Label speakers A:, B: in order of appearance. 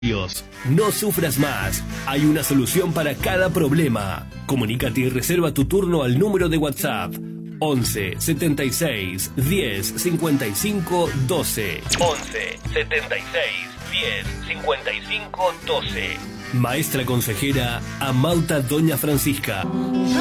A: No sufras más. Hay una solución para cada problema. Comunícate y reserva tu turno al número de WhatsApp 11 76 10 55 12. 11 76 10 55 12. Maestra consejera Amauta Doña Francisca.